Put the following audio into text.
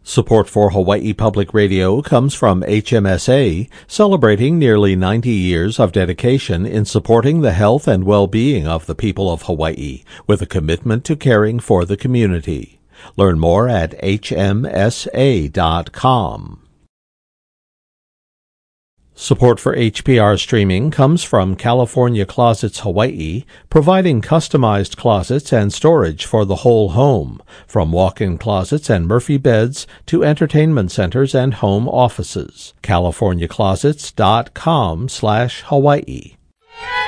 Support for Hawaii Public Radio comes from HMSA, celebrating nearly 90 years of dedication in supporting the health and well-being of the people of Hawaii, with a commitment to caring for the community. Learn more at hmsa.com. Support for HPR streaming comes from California Closets Hawaii, providing customized closets and storage for the whole home, from walk-in closets and Murphy beds to entertainment centers and home offices. CaliforniaClosets.com/Hawaii.